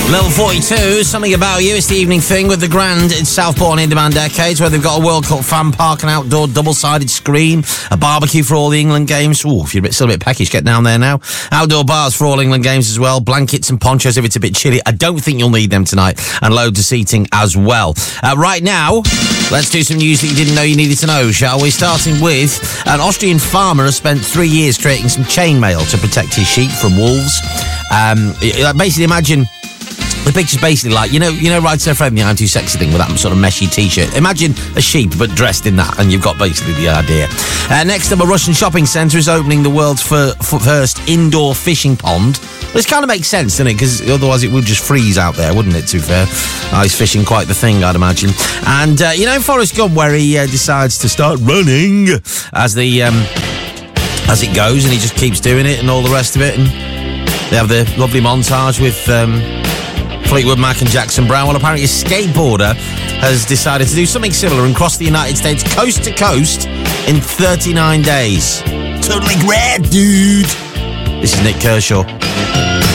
Level 42, Something About You. It's the evening thing with the Grand in Southbourne In Demand Arcades, where they've got a World Cup fan park, an outdoor double-sided screen, a barbecue for all the England games. Ooh, if you're still a bit peckish, get down there now. Outdoor bars for all England games as well. Blankets and ponchos if it's a bit chilly. I don't think you'll need them tonight. And loads of seating as well. Right now, let's do some news that you didn't know you needed to know, shall we? Starting with an Austrian farmer has spent 3 years creating some chainmail to protect his sheep from wolves. Basically, imagine... The picture's basically like, you know, Ride So Friendly, I'm Too Sexy thing with that sort of meshy T-shirt. Imagine a sheep, but dressed in that, and you've got basically the idea. Next up, a Russian shopping centre is opening the world's first indoor fishing pond. This kind of makes sense, doesn't it? Because otherwise it would just freeze out there, wouldn't it, to be fair? Ice fishing, quite the thing, I'd imagine. And, Forrest Gump, where he decides to start running as it goes, and he just keeps doing it and all the rest of it, and they have the lovely montage with... Fleetwood Mac and Jackson Browne. Well, apparently a skateboarder has decided to do something similar and cross the United States coast to coast in 39 days. Totally great, dude. This is Nick Kershaw.